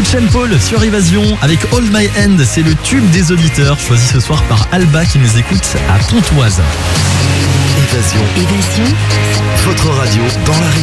Sean Paul sur Évasion avec Hold My Hand, c'est le tube des auditeurs, choisi ce soir par Alba qui nous écoute à Pontoise. Évasion. Votre radio dans la région.